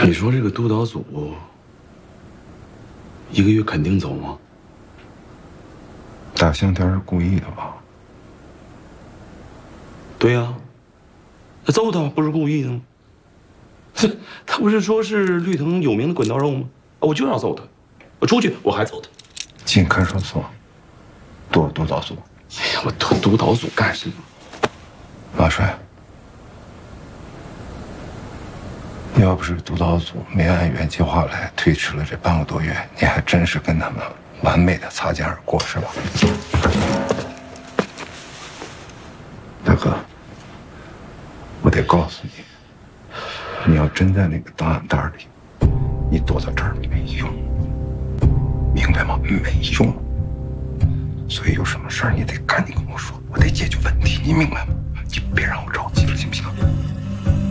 你说这个督导组1个月肯定走吗？ 大香天是故意的吧？ 对呀，他揍他不是故意的吗？他不是说是绿藤有名的滚刀肉吗？我就要揍他，我出去我还揍他。 进看守所，躲督导组。 哎呀，我躲督导组干什么？ 马帅，要不是督导组没按原计划来，推迟了这半个多月，你还真是跟他们完美的擦肩而过，是吧？大哥，我得告诉你，你要真在那个档案袋里，你躲到这儿没用，明白吗？没用。所以有什么事儿你得赶紧跟我说，我得解决问题，你明白吗？你别让我着急了，行不行？